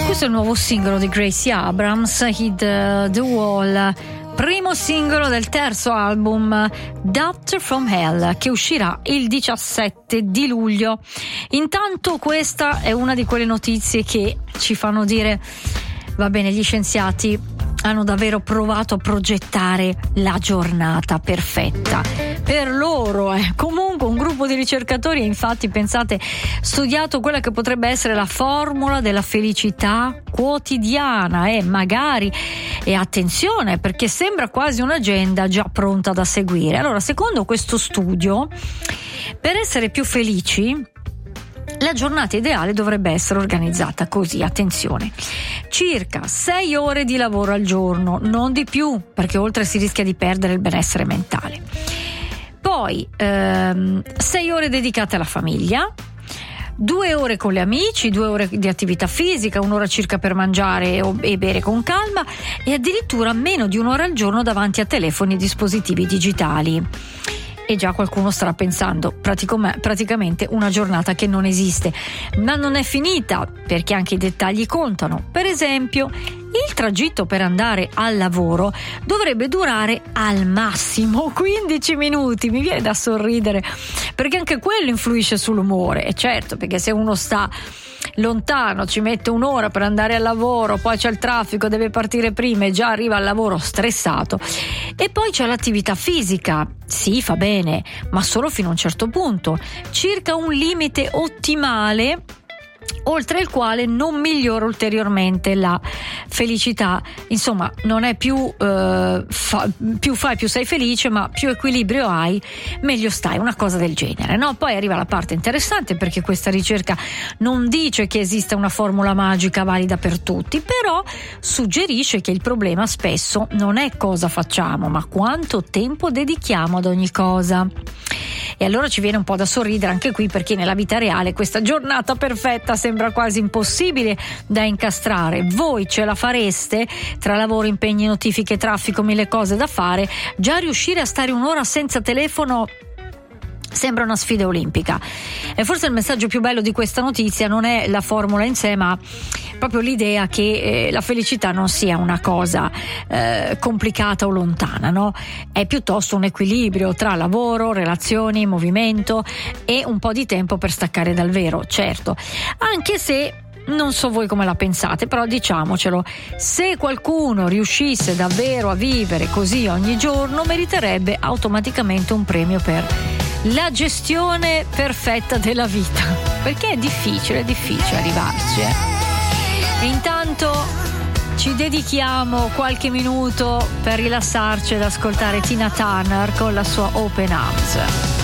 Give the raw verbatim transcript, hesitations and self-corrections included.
Questo è il nuovo singolo di Gracie Abrams, Hit the Wall, primo singolo del terzo album Doctor from Hell, che uscirà il diciassette di luglio. Intanto questa è una di quelle notizie che ci fanno dire: va bene, gli scienziati hanno davvero provato a progettare la giornata perfetta per loro. Eh. Comunque un gruppo di ricercatori ha infatti, pensate, studiato quella che potrebbe essere la formula della felicità quotidiana e eh, magari, e attenzione, perché sembra quasi un'agenda già pronta da seguire. Allora, secondo questo studio, per essere più felici la giornata ideale dovrebbe essere organizzata così, attenzione: circa sei ore di lavoro al giorno, non di più, perché oltre si rischia di perdere il benessere mentale. Poi ehm, sei ore dedicate alla famiglia, due ore con gli amici, due ore di attività fisica, un'ora circa per mangiare e bere con calma, e addirittura meno di un'ora al giorno davanti a telefoni e dispositivi digitali. E già qualcuno starà pensando: praticamente una giornata che non esiste. Ma non è finita, perché anche i dettagli contano. Per esempio, il tragitto per andare al lavoro dovrebbe durare al massimo quindici minuti. Mi viene da sorridere, perché anche quello influisce sull'umore. E certo, perché se uno sta lontano, ci mette un'ora per andare al lavoro, poi c'è il traffico, deve partire prima e già arriva al lavoro stressato. E poi c'è l'attività fisica, sì, fa bene, ma solo fino a un certo punto, circa un limite ottimale oltre il quale non migliora ulteriormente la felicità. Insomma, non è più eh, fa, più fai più sei felice, ma più equilibrio hai meglio stai, una cosa del genere, no? Poi arriva la parte interessante, perché questa ricerca non dice che esista una formula magica valida per tutti, però suggerisce che il problema spesso non è cosa facciamo, ma quanto tempo dedichiamo ad ogni cosa. E allora ci viene un po' da sorridere anche qui, perché nella vita reale questa giornata perfetta sembra quasi impossibile da incastrare. Voi ce la fareste? Tra lavoro, impegni, notifiche, traffico, mille cose da fare, già riuscire a stare un'ora senza telefono sembra una sfida olimpica. E forse il messaggio più bello di questa notizia non è la formula in sé, ma proprio l'idea che eh, la felicità non sia una cosa eh, complicata o lontana, no? È piuttosto un equilibrio tra lavoro, relazioni, movimento e un po' di tempo per staccare dal vero, certo. Anche se non so voi come la pensate, però diciamocelo: se qualcuno riuscisse davvero a vivere così ogni giorno, meriterebbe automaticamente un premio per la gestione perfetta della vita, perché è difficile, è difficile arrivarci, eh? E intanto ci dedichiamo qualche minuto per rilassarci ed ascoltare Tina Turner con la sua Open Arms.